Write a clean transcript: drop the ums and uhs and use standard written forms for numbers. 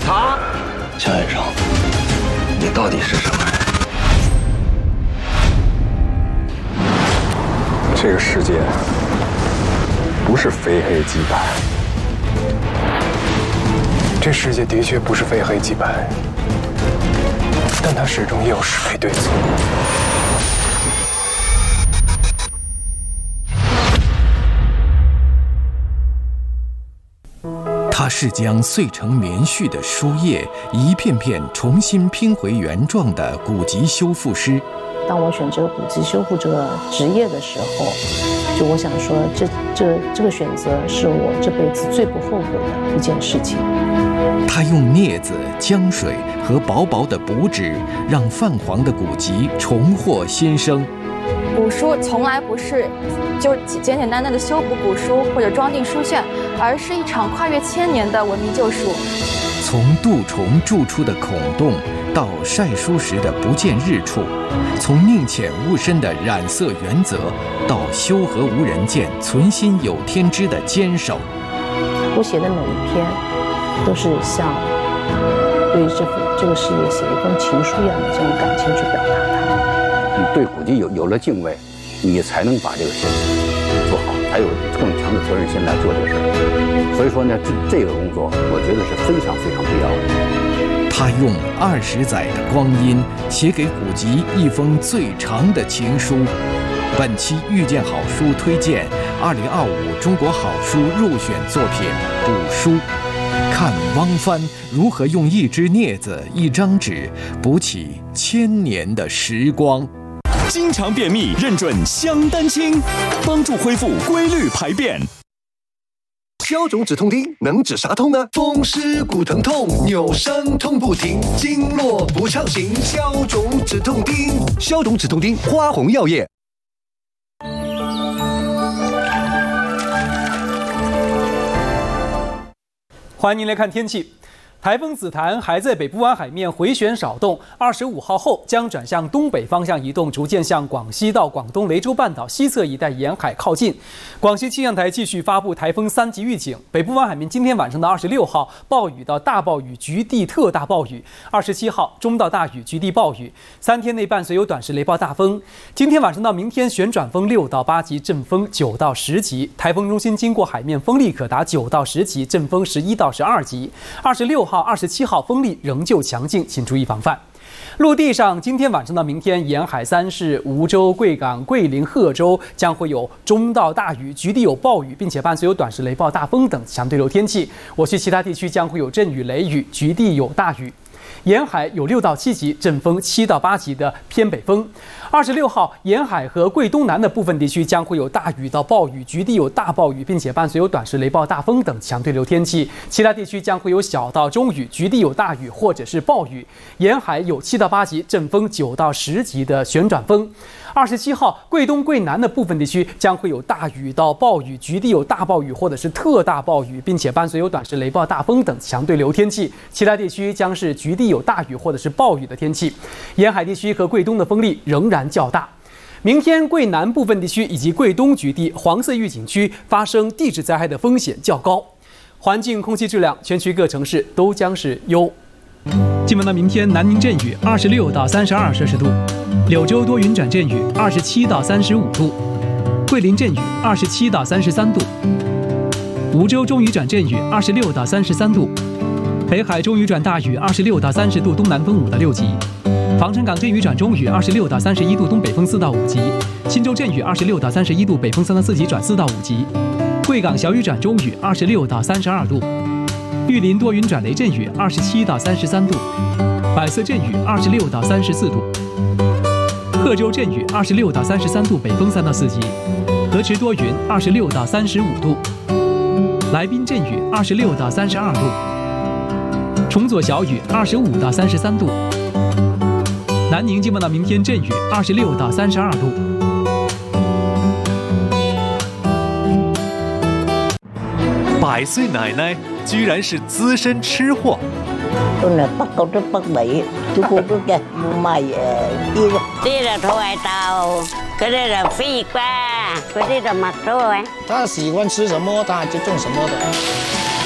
他，夏先生，你到底是什么人？ 这个世界不是非黑即白，这世界的确不是非黑即白，但它始终也有是非对错。 它是将碎成棉絮的书页一片片重新拼回原状的古籍修复师。 当我选这个古籍修复这个职业的时候，就我想说，这个选择是我这辈子最不后悔的一件事情。 他用镊子、浆水和薄薄的补纸，让泛黄的古籍重获新生。 古书从来不是就简简单单的修补古书或者装订书卷，而是一场跨越千年的文明救赎。 从蠹虫蛀出的孔洞，到晒书时的不见日处；从宁浅勿深的染色原则，到修和无人见、存心有天知的坚守。 我写的每一篇，都是像对于这个事业写一封情书一样的这种感情去表达它。 你对古籍有了敬畏，你才能把这个事做好，才有更强的责任心来做这个事儿。所以说呢，这个工作我觉得是非常非常必要的。 他用20载的光阴写给古籍一封最长的情书。本期遇见好书推荐2025中国好书入选作品《古书》，看汪帆如何用一只镊子、一张纸补起千年的时光。 经常便秘，认准香丹清，帮助恢复规律排便。 消肿止痛钉能止啥痛呢？风湿骨疼痛，扭伤痛不停，经络不畅行，消肿止痛钉。消肿止痛钉，花红药业。 欢迎您来看天气。台风紫檀还在北部湾海面回旋少动，25号后将转向东北方向移动，逐渐向广西到广东雷州半岛西侧一带沿海靠近。广西气象台继续发布台风3级预警，北部湾海面今天晚上到26号暴雨到大暴雨，局地特大暴雨；27号中到大雨，局地暴雨。3天内伴随有短时雷暴大风。今天晚上到明天旋转风6到8级，阵风9到10级。台风中心经过海面，风力可达9到10级，阵风11到12级。26号、27号风力仍旧强劲，请注意防范。陆地上，今天晚上到明天，沿海3市、梧州、贵港、桂林、贺州将会有中到大雨，局地有暴雨，并且伴随有短时雷暴大风等强对流天气。我区其他地区将会有阵雨、雷雨，局地有大雨。沿海有6到7级，阵风7到8级的偏北风。26号，沿海和贵东南的部分地区将会有大雨到暴雨，局地有大暴雨，并且伴随有短时雷暴大风等强对流天气。其他地区将会有小到中雨，局地有大雨或者是暴雨。沿海有7到8级，阵风9到10级的旋转风。27号，贵东、贵南的部分地区将会有大雨到暴雨，局地有大暴雨或者是特大暴雨，并且伴随有短时雷暴大风等强对流天气。其他地区将是局地有大雨或者是暴雨的天气。沿海地区和贵东的风力仍然较大。明天贵南部分地区以及贵东局地黄色预警区发生地质灾害的风险较高。环境空气质量，全区各城市都将是优。今晚到明天，南宁阵雨26到32摄氏度，柳州多云转阵雨27到35度，桂林阵雨27到33度，梧州中雨转阵雨26到33度，北海中雨转大雨26到30度，东南风5到6级。防城港阵雨转中雨26到31度，东北风4到5级；钦州阵雨26到31度，北风3到4级转4到5级；贵港小雨转中雨26到32度；玉林多云转雷阵雨27到33度；百色阵雨26到34度；贺州阵雨26到33度，北风3到4级；河池多云26到35度；来宾阵雨26到32度；崇左小雨25到33度。南宁今晚到明天阵雨26到32度。 100岁奶奶居然是资深吃货。 tôi là bắt câu rất bắt bậy tôi cô cứ kìa mày đi đây là thôi tàu cái đây là phi qua cái đây là mặt rồi 他喜欢吃什么他就种什么的